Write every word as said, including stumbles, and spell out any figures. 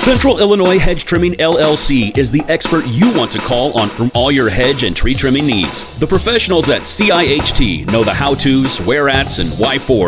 Central Illinois Hedge Trimming L L C is the expert you want to call on from all your hedge and tree trimming needs. The professionals at C I H T know the how-tos, where-ats, and why-for